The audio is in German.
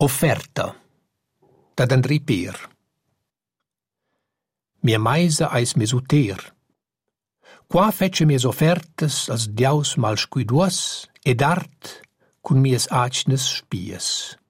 Offerta da André Peer. Mia meisa eis mes uter. Qua fece mias offertas als diaus mal scuiduos ed art cun mias acnes spies.